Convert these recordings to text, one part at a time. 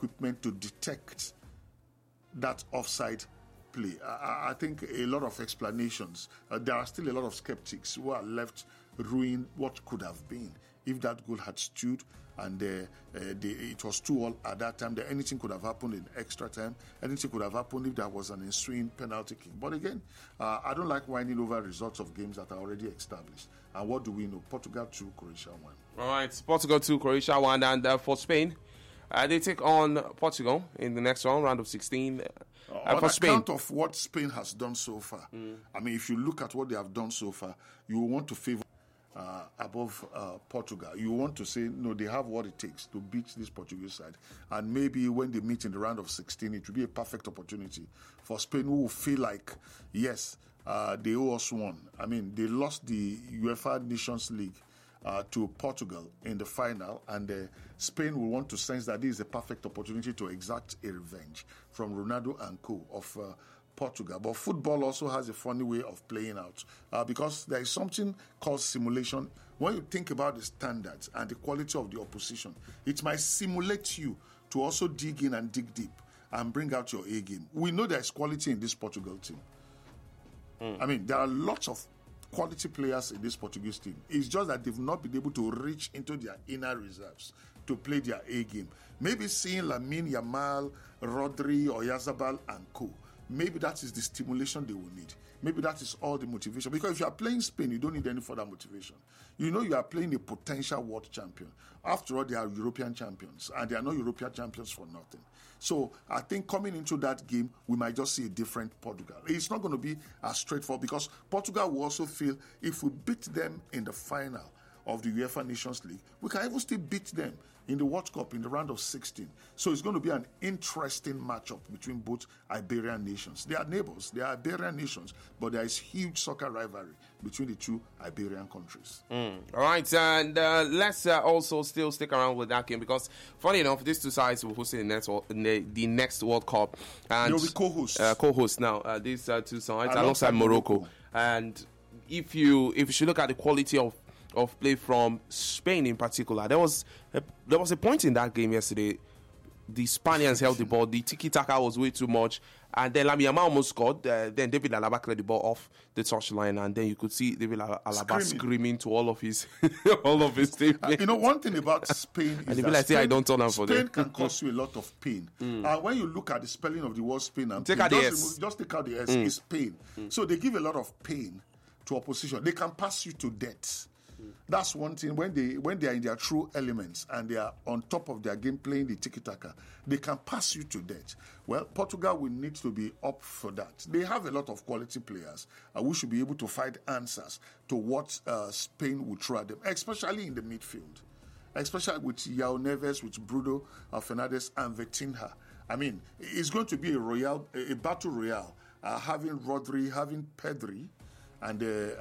equipment to detect that offside play. I think a lot of explanations. There are still a lot of skeptics who are left ruining what could have been if that goal had stood and it was 2-2 at that time. Anything could have happened in extra time. Anything could have happened if there was an ensuing penalty kick. But again, I don't like whining over results of games that are already established. And what do we know? Portugal 2, Croatia 1. All right, Portugal 2, Croatia 1. And for Spain, they take on Portugal in the next round of 16. On for Spain. account of what Spain has done so far, I mean, if you look at what they have done so far, you want to favor above Portugal. You want to say, no, they have what it takes to beat this Portuguese side. And maybe when they meet in the round of 16, it will be a perfect opportunity for Spain, who will feel like, yes, they owe us one. I mean, they lost the UEFA Nations League to Portugal in the final, and Spain will want to sense that this is a perfect opportunity to exact a revenge from Ronaldo and co. of Portugal. But football also has a funny way of playing out because there is something called simulation. When you think about the standards and the quality of the opposition, it might simulate you to also dig in and dig deep and bring out your A game. We know there is quality in this Portugal team. I mean, there are lots of quality players in this Portuguese team. It's just that they've not been able to reach into their inner reserves to play their A game. Maybe seeing Lamine Yamal, Rodri, or Oyarzabal and co. Maybe that is the stimulation they will need. Maybe that is all the motivation. Because if you are playing Spain, you don't need any further motivation. You know you are playing a potential world champion. After all, they are European champions, and they are not European champions for nothing. So I think coming into that game, we might just see a different Portugal. It's not going to be as straightforward because Portugal will also feel if we beat them in the final of the UEFA Nations League, we can even still beat them in the World Cup in the round of 16. So it's going to be an interesting matchup between both Iberian nations. They are neighbors, they are Iberian nations, but there is huge soccer rivalry between the two Iberian countries. All right, and let's also still stick around with that game because, funny enough, these two sides will host the next World Cup. And they'll be co-hosts. Co-hosts now, these two sides alongside Morocco. And if you should look at the quality of play from Spain in particular, there was a point in that game yesterday. The Spaniards held the ball. The tiki-taka was way too much. And then Lamine Yamal almost scored. Then David Alaba cleared the ball off the touchline. And then you could see David Alaba screaming to all of his teammates. You know, one thing about Spain is that I don't turn out for them. Spain can cause you a lot of pain. When you look at the spelling of the word Spain and take out the S. Just take out the S. It's pain. So they give a lot of pain to opposition. They can pass you to death. That's one thing. When they are in their true elements and they are on top of their game playing the tiki-taka, they can pass you to death. Well, Portugal will need to be up for that. They have a lot of quality players who should be able to find answers to what Spain will throw at them, especially in the midfield, especially with João Neves, with Bruno Fernandes and Vitinha. I mean, it's going to be a battle royale, having Rodri, having Pedri, and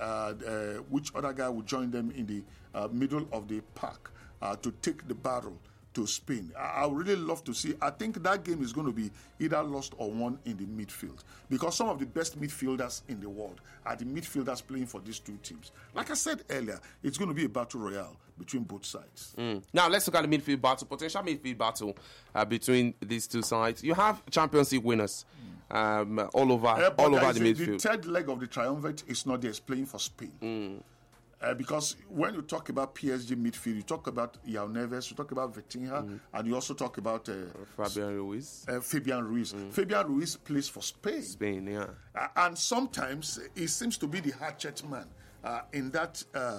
which other guy will join them in the middle of the park to take the battle to Spain. I would really love to see. I think that game is going to be either lost or won in the midfield because some of the best midfielders in the world are the midfielders playing for these two teams. Like I said earlier, it's going to be a battle royale between both sides. Now, let's look at the midfield battle, potential midfield battle between these two sides. You have Champions League winners. All over the midfield. The third leg of the triumvirate is not there, it's playing for Spain. Because when you talk about PSG midfield, you talk about João Neves, you talk about Vitinha, and you also talk about Fabian Ruiz. Fabian Ruiz plays for Spain. Spain, yeah. And sometimes he seems to be the hatchet man in that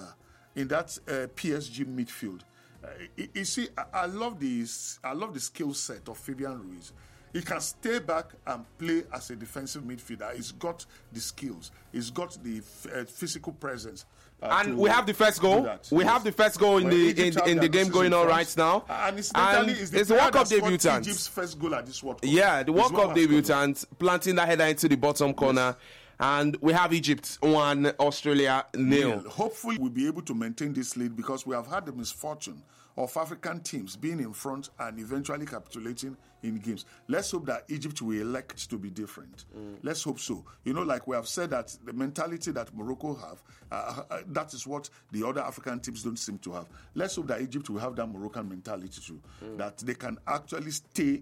PSG midfield. You see, I love the skill set of Fabian Ruiz. He can stay back and play as a defensive midfielder. He's got the skills. He's got the physical presence. And we have the first goal. We have the first goal in the game going on right now. And incidentally, it's the World Cup debutant. Egypt's first goal at this World Cup. Yeah, the World Cup debutant planting that header into the bottom corner. And we have Egypt 1, Australia 0. Hopefully, we'll be able to maintain this lead because we have had the misfortune of African teams being in front and eventually capitulating in games. Let's hope that Egypt will elect to be different. Let's hope so. You know, like we have said that the mentality that Morocco have, that is what the other African teams don't seem to have. Let's hope that Egypt will have that Moroccan mentality too, that they can actually stay